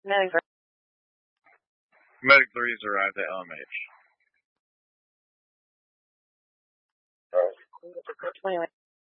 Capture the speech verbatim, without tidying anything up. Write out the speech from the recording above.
Medic Medic three has arrived at L M H. twenty-one.